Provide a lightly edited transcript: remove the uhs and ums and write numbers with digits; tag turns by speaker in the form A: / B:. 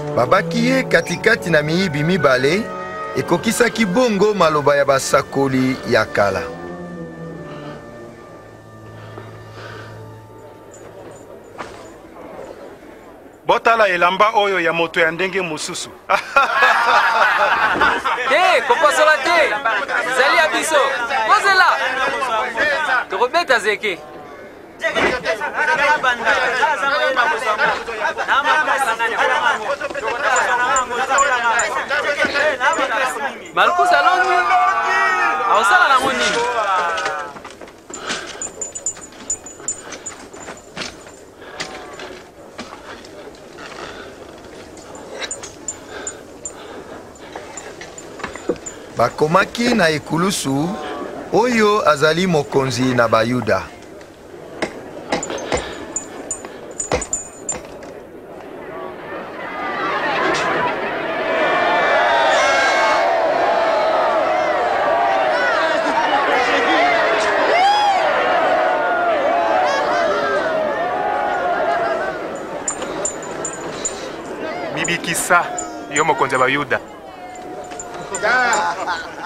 A: babaki ye katikati na miyibi mibale ekokisaki bongo maloba ya basakoli ya kala.
B: Botala elamba oyo ya moto ya ndenge mosusu.
C: Te, kopasola te. Zali abiso. Kozela. Tokobeta zeke. Malkusa longi. Awasala na ngoni.
A: Bakomaki na ekulusu oyo azali mokonzi na Bayuda.
B: Bibikisa yo mokonzi wa Bayuda.